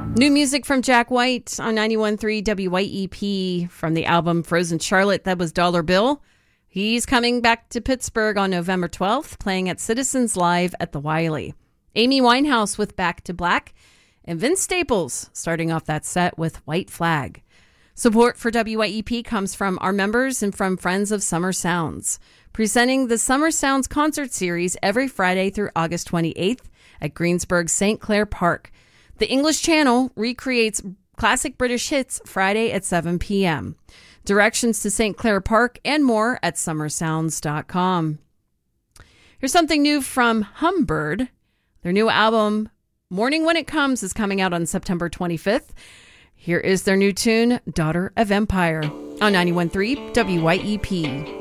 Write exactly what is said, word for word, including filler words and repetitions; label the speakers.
Speaker 1: New music from Jack White on ninety-one point three W Y E P from the album Frozen Charlotte. That was Dollar Bill. He's coming back to Pittsburgh on November twelfth, playing at Citizens Live at the Wiley. Amy Winehouse with Back to Black, and Vince Staples starting off that set with White Flag. Support for W Y E P comes from our members and from Friends of Summer Sounds, presenting the Summer Sounds concert series every Friday through August twenty-eighth at Greensburg Saint Clair Park. The English Channel recreates classic British hits Friday at seven p.m. Directions to Saint Clair Park and more at summer sounds dot com. Here's something new from Humbird. Their new album, Morning When It Comes, is coming out on September twenty-fifth. Here is their new tune, Daughter of Empire, on ninety-one point three W Y E P.